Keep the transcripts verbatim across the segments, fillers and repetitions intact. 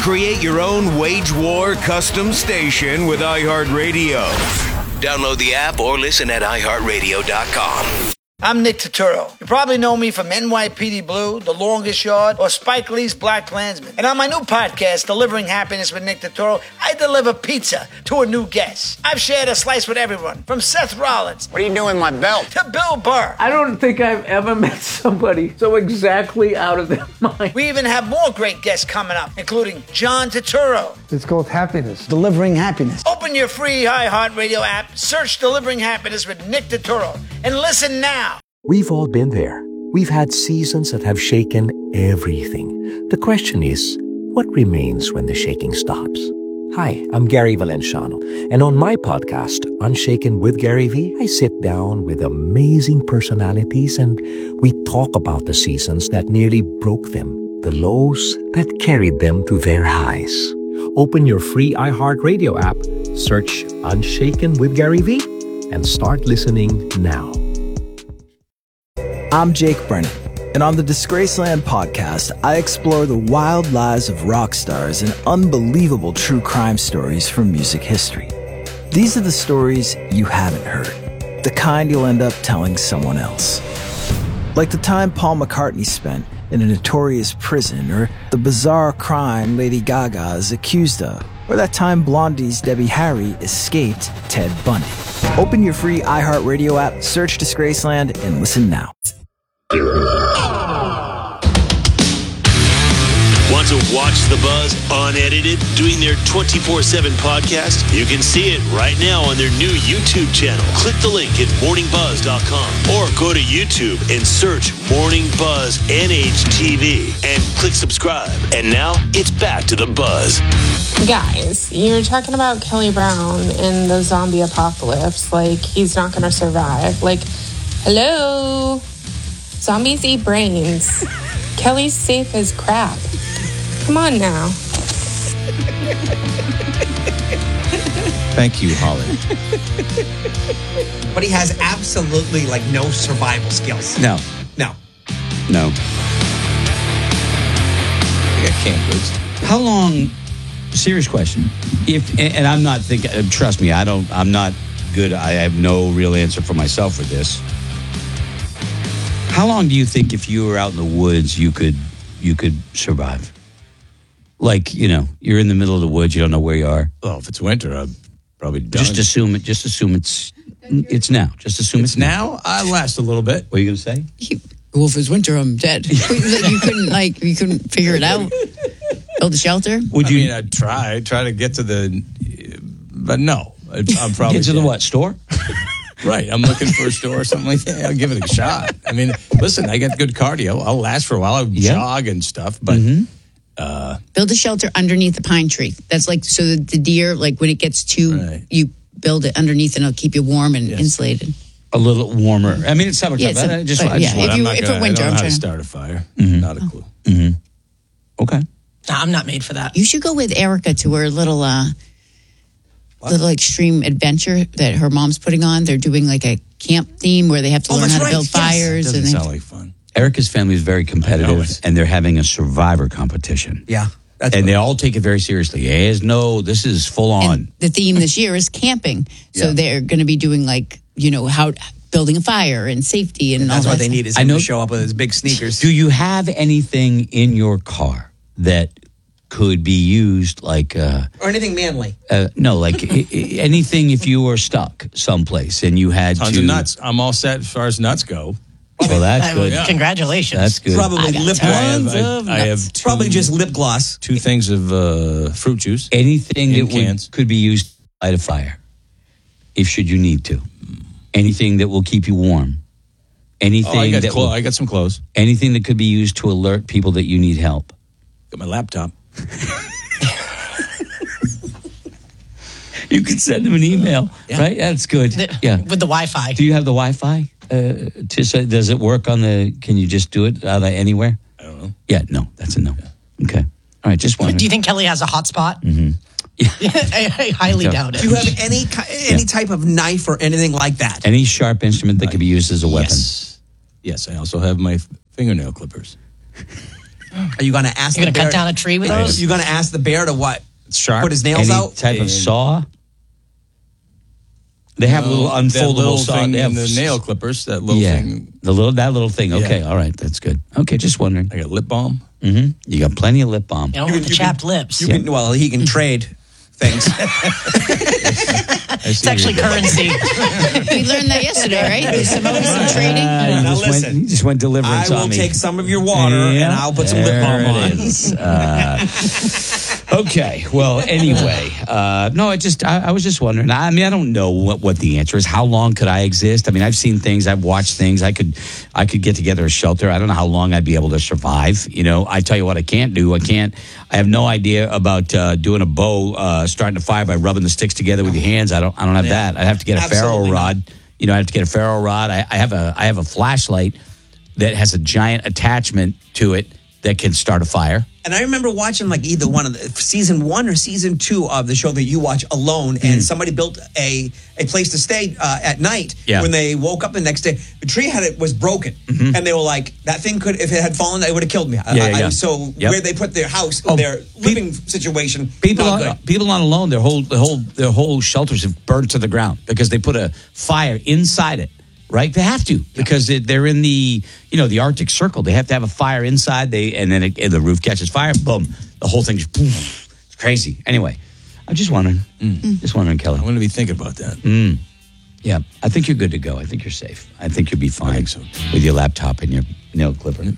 Create your own wage war custom station with iHeartRadio. Download the app or listen at i heart radio dot com. I'm Nick Turturro. You probably know me from N Y P D Blue, The Longest Yard, or Spike Lee's Black Klansman. And on my new podcast, Delivering Happiness with Nick Turturro, I deliver pizza to a new guest. I've shared a slice with everyone, from Seth Rollins. What are you doing with my belt? To Bill Burr. I don't think I've ever met somebody so exactly out of their mind. We even have more great guests coming up, including John Turturro. It's called Happiness. Delivering Happiness. Open your free iHeartRadio app, search Delivering Happiness with Nick Turturro, and listen now. We've all been there. We've had seasons that have shaken everything. The question is, what remains when the shaking stops? Hi, I'm Gary Valenciano, and on my podcast, Unshaken with Gary V, I sit down with amazing personalities and we talk about the seasons that nearly broke them, the lows that carried them to their highs. Open your free iHeartRadio app, search Unshaken with Gary V, and start listening now. I'm Jake Brennan, and on the Disgraceland podcast, I explore the wild lives of rock stars and unbelievable true crime stories from music history. These are the stories you haven't heard, the kind you'll end up telling someone else. Like the time Paul McCartney spent in a notorious prison, or the bizarre crime Lady Gaga is accused of, or that time Blondie's Debbie Harry escaped Ted Bundy. Open your free iHeartRadio app, search Disgraceland, and listen now. Want to watch The Buzz unedited, doing their twenty-four seven podcast? You can see it right now on their new YouTube channel. Click the link at morning buzz dot com or go to YouTube and search Morning Buzz N H T V and click subscribe. And now it's back to The Buzz. Guys, you're talking about Kelly Brown in the zombie apocalypse. Like, he's not going to survive. Like, hello? Zombies eat brains. Kelly's safe as crap. Come on now. Thank you, Holly. But he has absolutely, like, no survival skills. No. No. No. I got camp goods. How long, serious question, if, and I'm not thinking, trust me, I don't, I'm not good, I have no real answer for myself for this. How long do you think if you were out in the woods, you could you could survive? Like, you know, you're in the middle of the woods, you don't know where you are. Well, if it's winter, I'd probably done. Just assume it. Just assume it's it's now. Just assume it's, it's now. I last a little bit. What are you gonna say? He, well, if it's winter, I'm dead. You couldn't like you couldn't figure it out. Build a shelter. Would you? I mean, I'd try try to get to the, but no, I'm probably get to dead. the what store? Right, I'm looking for a store or something like that. I'll give it a shot. I mean, listen, I get good cardio. I'll last for a while. I'll yeah. jog and stuff, but mm-hmm. uh, build a shelter underneath the pine tree. That's like so that the deer, like when it gets too, right. you build it underneath and it'll keep you warm and yes. insulated. A little warmer. I mean, it's summertime. Yeah, I just, I yeah. just if, I'm you, not if gonna, it winter, I don't know I'm how trying to to start a fire. Mm-hmm. Not a clue. Mm-hmm. Okay. Nah, I'm not made for that. You should go with Erica to her little, uh, what? little extreme adventure that her mom's putting on. They're doing like a camp theme where they have to oh, learn how to right. build yes. fires. Doesn't and sound they, like fun. Erica's family is very competitive, and they're having a survivor competition. Yeah. That's and what they all take it very seriously. There's no, this is full on. And the theme this year is camping. So yeah. they're going to be doing like, you know, how building a fire and safety and, and all that's that what they stuff. need is him to show up with his big sneakers. Do you have anything in your car that could be used like uh, or anything manly? Uh, no, like I- I- anything if you were stuck someplace and you had tons to, of nuts. I'm all set as far as nuts go. Well, that's good. Yeah. Congratulations. That's good. Probably lip gloss. I have, I, I have two, probably just lip gloss. Two things of uh, fruit juice. Anything in that cans. would, could be used to light a fire, if should you need to. Anything that will keep you warm. Anything oh, I got that clo- will, I got some clothes. Anything that could be used to alert people that you need help. Got my laptop. You can send them an email, yeah. right? That's good. The, yeah, with the Wi-Fi. Do you have the Wi-Fi? Uh, to say, does it work on the? Can you just do it out of anywhere? I don't know. Yeah, no, that's a no. Yeah. Okay, all right. Just wondering. Do you think Kelly has a hotspot? Mm-hmm. Yeah. I, I highly doubt it. Do you have any any yeah. type of knife or anything like that? Any sharp instrument that could be used as a weapon? Yes. Yes, I also have my fingernail clippers. Are you going to ask You're the going to bear? cut down a tree with Are those? you going to ask the bear to what? Sharp. Put his nails Any out? type of saw. They have No, little that unfoldable little saw. thing They have in the nail clippers. That little yeah, thing. the little that little thing. Okay, Yeah. all right, that's good. Okay, just wondering. I got lip balm. Mm-hmm. You got plenty of lip balm. You know, with the chapped lips. You can, well, he can trade things. It's actually currency. We learned that yesterday, right? There's some, some trading. Uh, you, Now just listen, went, you just went deliverance I will on me. take some of your water Yeah, and I'll put some lip there balm it on. is. Uh, okay. Well, anyway, uh, no, I just I, I was just wondering. I mean, I don't know what, what the answer is. How long could I exist? I mean, I've seen things. I've watched things. I could I could get together a shelter. I don't know how long I'd be able to survive. You know, I tell you what, I can't do. I can't. I have no idea about uh, doing a bow, uh, starting a fire by rubbing the sticks together with your hands. I don't. I don't have Yeah. that. I have to get a Absolutely ferro rod. You know, I have to get a ferro rod. I, I have a I have a flashlight that has a giant attachment to it that can start a fire. And I remember watching like either one of the season one or season two of the show that you watch Alone, and somebody built a a place to stay uh, at night. Yeah. When they woke up the next day, the tree had it was broken, Mhm. and they were like, "That thing could, if it had fallen, it would have killed me." I- Yeah, I, yeah. So Yep. where they put their house, Oh, their living situation, People not on, good. people on Alone, their whole their whole their whole shelters have burned to the ground because they put a fire inside it. Right, they have to because it, they're in the you know the Arctic Circle. They have to have a fire inside. They and then it, and the roof catches fire. Boom, the whole thing just poof, it's crazy. Anyway, I'm just wondering, mm. just wondering, Kelly. I'm going to be thinking about that. Mm. Yeah, I think you're good to go. I think you're safe. I think you'll be fine. I think so. With your laptop and your nail clipper. And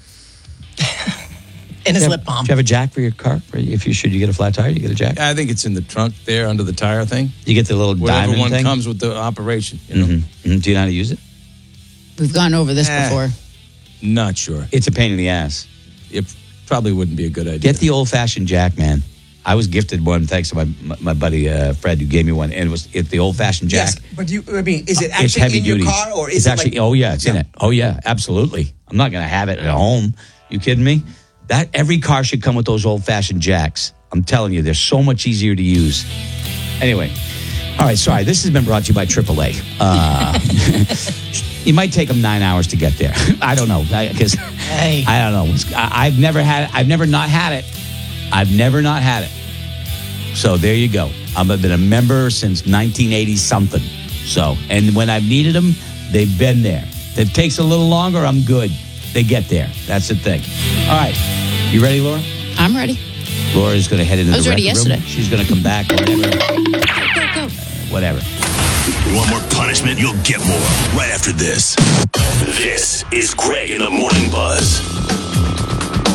his Do you lip have- balm. Do you have a jack for your car? For- If you should, you get a flat tire. You get a jack. I think it's in the trunk there under the tire thing. You get the little Whatever diamond one thing. comes with the operation. You know, Mm-hmm. Mm-hmm. Do you know how to use it? We've gone over this Eh. before. not sure. It's a pain in the ass. It probably wouldn't be a good idea. Get the old fashioned jack, man. I was gifted one thanks to my my, my buddy uh, Fred, who gave me one, and it was it, the old fashioned jack. Yes, but you, I mean, is it It's actually heavy in duty. your car or is it's it actually? like? Oh yeah, it's in Yeah. it. Oh yeah, absolutely. I'm not going to have it at home. You kidding me? That every car should come with those old fashioned jacks. I'm telling you, they're so much easier to use. Anyway, all right. Sorry, this has been brought to you by triple A. Uh, you might take them nine hours to get there. I don't know because Hey. I don't know. I, I've never had. I've never not had it. I've never not had it. So there you go. I've been a member since nineteen eighty something. So, and when I've needed them, they've been there. If it takes a little longer, I'm good. They get there. That's the thing. All right. You ready, Laura? I'm ready. Laura's going to head into I was the ready record room. yesterday. She's going to come back. Whatever. Go, go. Whatever. Want more punishment? You'll get more right after this. This is Greg in the Morning Buzz.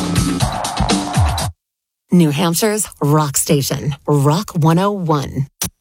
New Hampshire's rock station, Rock one oh one.